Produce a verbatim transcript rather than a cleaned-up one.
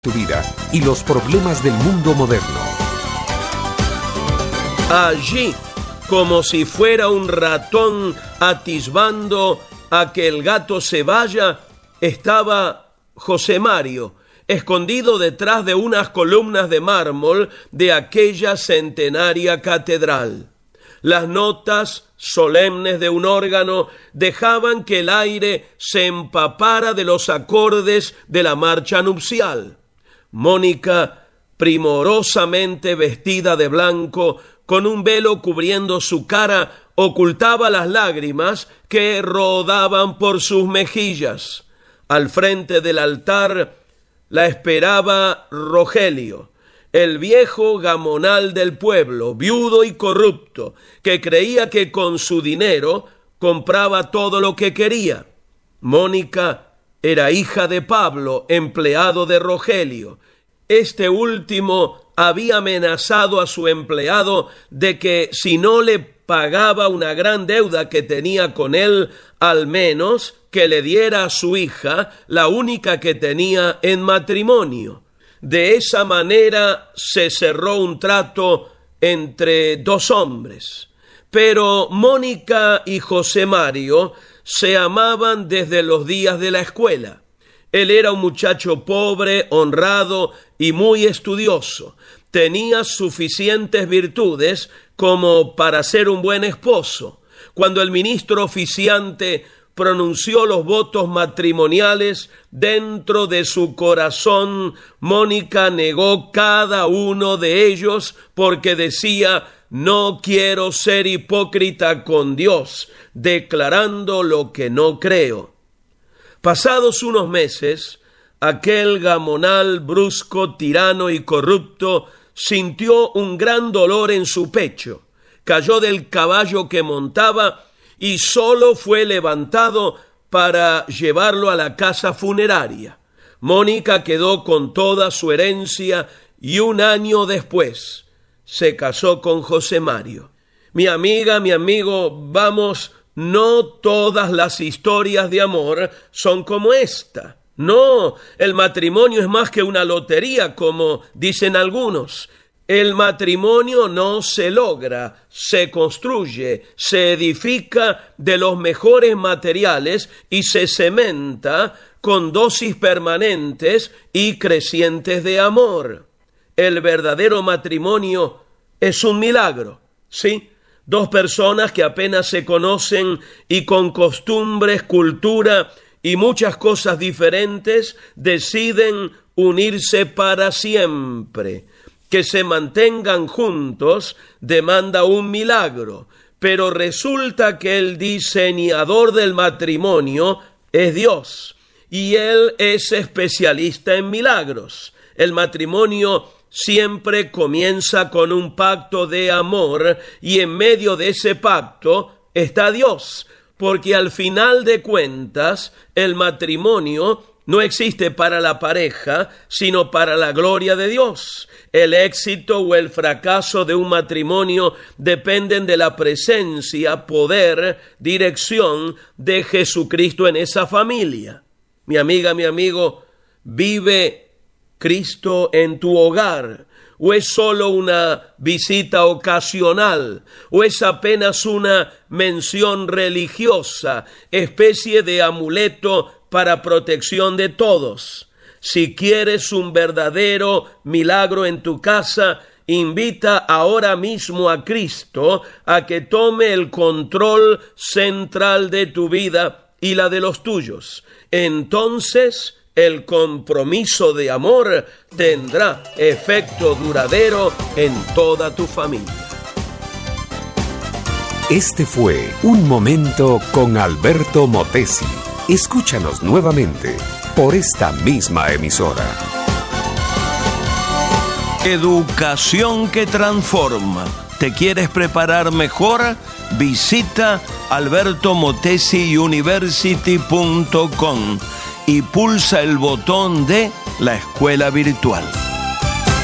Tu vida y los problemas del mundo moderno. Allí, como si fuera un ratón atisbando a que el gato se vaya, estaba José Mario, escondido detrás de unas columnas de mármol de aquella centenaria catedral. Las notas solemnes de un órgano dejaban que el aire se empapara de los acordes de la marcha nupcial. Mónica, primorosamente vestida de blanco, con un velo cubriendo su cara, ocultaba las lágrimas que rodaban por sus mejillas. Al frente del altar la esperaba Rogelio, el viejo gamonal del pueblo, viudo y corrupto, que creía que con su dinero compraba todo lo que quería. Mónica era hija de Pablo, empleado de Rogelio. Este último había amenazado a su empleado de que si no le pagaba una gran deuda que tenía con él, al menos que le diera a su hija, la única que tenía en matrimonio. De esa manera se cerró un trato entre dos hombres. Pero Mónica y José Mario se amaban desde los días de la escuela. Él era un muchacho pobre, honrado y muy estudioso. Tenía suficientes virtudes como para ser un buen esposo. Cuando el ministro oficiante pronunció los votos matrimoniales, dentro de su corazón Mónica negó cada uno de ellos porque decía: no quiero ser hipócrita con Dios, declarando lo que no creo. Pasados unos meses, aquel gamonal brusco, tirano y corrupto sintió un gran dolor en su pecho, cayó del caballo que montaba y solo fue levantado para llevarlo a la casa funeraria. Mónica quedó con toda su herencia y un año después se casó con José Mario. Mi amiga, mi amigo, vamos, no todas las historias de amor son como esta. No, el matrimonio es más que una lotería, como dicen algunos. El matrimonio no se logra, se construye, se edifica de los mejores materiales y se cementa con dosis permanentes y crecientes de amor. El verdadero matrimonio es un milagro, ¿sí? Dos personas que apenas se conocen y con costumbres, cultura y muchas cosas diferentes deciden unirse para siempre. Que se mantengan juntos demanda un milagro, pero resulta que el diseñador del matrimonio es Dios, y Él es especialista en milagros. El matrimonio siempre comienza con un pacto de amor, y en medio de ese pacto está Dios, porque al final de cuentas el matrimonio no existe para la pareja, sino para la gloria de Dios. El éxito o el fracaso de un matrimonio dependen de la presencia, poder, dirección de Jesucristo en esa familia. Mi amiga, mi amigo, ¿vive Cristo en tu hogar? ¿O es solo una visita ocasional? ¿O es apenas una mención religiosa, especie de amuleto para protección de todos? Si quieres un verdadero milagro en tu casa, invita ahora mismo a Cristo a que tome el control central de tu vida y la de los tuyos. Entonces, el compromiso de amor tendrá efecto duradero en toda tu familia. Este fue Un Momento con Alberto Motesi. Escúchanos nuevamente por esta misma emisora. Educación que transforma. ¿Te quieres preparar mejor? Visita alberto motesi university punto com y pulsa el botón de la escuela virtual.